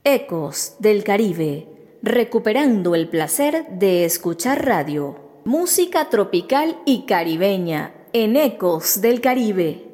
Ecos del Caribe, recuperando el placer de escuchar radio. Música tropical y caribeña en Ecos del Caribe.